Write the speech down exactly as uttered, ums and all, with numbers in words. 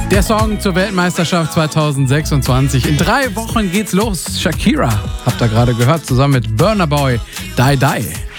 Der Song zur Weltmeisterschaft zwanzig sechsundzwanzig. In drei Wochen geht's los. Shakira, habt ihr gerade gehört, zusammen mit Burna Boy, Die Die.